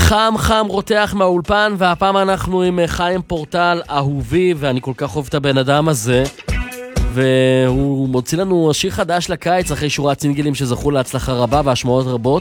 חם חם רותח מהאולפן, והפעם אנחנו עם חיים פורטל אהובי, ואני כל כך אוהב את הבן אדם הזה, והוא מוציא לנו שיר חדש לקיץ אחרי שורת סינגלים שזכו להצלחה רבה והשמעות רבות.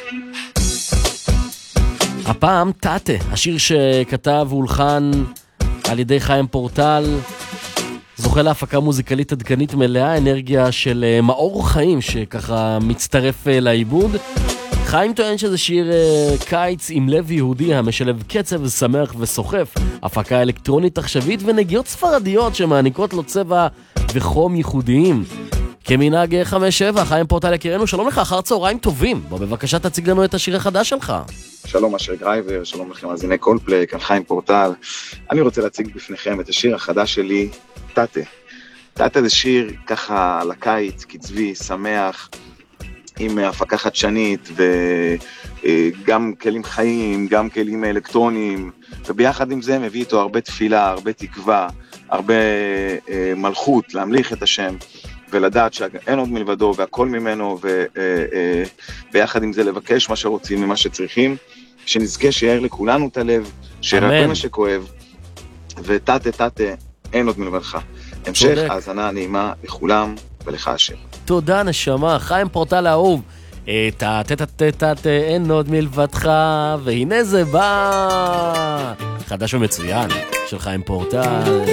הפעם טאטה, השיר שכתב והולחן על ידי חיים פורטל, זוכה להפקה מוזיקלית עדכנית מלאה, אנרגיה של מאור חיים שככה מצטרף לעיבוד. חיים טוען שזה שיר קיץ עם לב יהודי המשלב קצב שמח וסוחף, הפקה אלקטרונית עכשווית ונגיעות ספרדיות שמעניקות לו צבע וחום ייחודיים. כמנהג 5-7, חיים פורטל יקרנו, שלום לך, אחר צהריים טובים. בוא בבקשה תציג לנו את השיר החדש שלך. שלום אשר גרייבר, שלום לכם מאזיני קולפליי, כאן חיים פורטל. אני רוצה להציג בפניכם את השיר החדש שלי, טאטה. טאטה זה שיר ככה לקיץ, קצבי, שמח, עם הפקה חדשנית וגם כלים חיים, גם כלים אלקטרוניים, וביחד עם זה מביא איתו הרבה תפילה, הרבה תקווה, הרבה מלכות להמליך את השם ולדעת שאין עוד מלבדו והכל ממנו, וביחד עם זה לבקש מה שרוצים ומה שצריכים, שנזכה שיער לכולנו את הלב, שיראה מה שכואב, וטאטה אין עוד מלבדך. המשך האזנה נעימה לכולם ולך אשר. תודה נשמה, חיים פורטל האהוב. טאטה אין עוד מלבדך, והנה זה בא. חדש ומצוין של חיים פורטל.